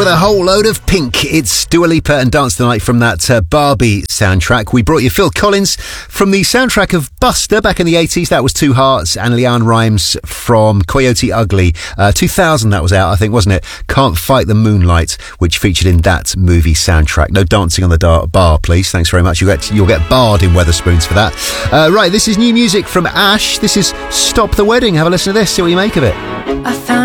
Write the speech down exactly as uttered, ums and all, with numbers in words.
with a whole load of pink. It's Dua Lipa and Dance the Night from that uh, Barbie soundtrack. We brought you Phil Collins from the soundtrack of Buster back in the eighties. That was Two Hearts, and Leanne Rimes from Coyote Ugly. Uh, two thousand that was out, I think, wasn't it? Can't Fight the Moonlight, which featured in that movie soundtrack. No dancing on the dar- bar, please. Thanks very much. You'll get, you'll get barred in Wetherspoons for that. Uh, right, this is new music from Ash. This is Stop the Wedding. Have a listen to this. See what you make of it. I found